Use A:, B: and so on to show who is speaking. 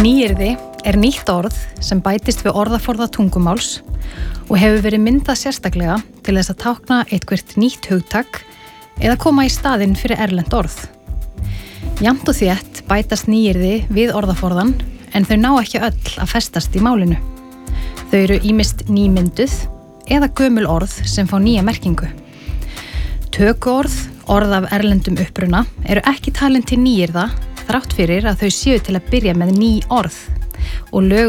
A: Nýyrði er nýtt orð sem bætist við orðaforða tungumáls og hefur verið myndað sérstaklega til þess að tákna eitthvert nýtt hugtak eða koma í staðinn fyrir erlent orð. Jafnt og þétt bætast nýyrði við orðaforðan en þau ná ekki öll að festast í málinu. Þau eru ýmist nýmynduð eða gömul orð sem fá nýja merkingu. Tökuorð, orð af erlendum uppruna, eru ekki talin til nýyrða þrátt fyrir að þau séu til að byrja með ný orð og lög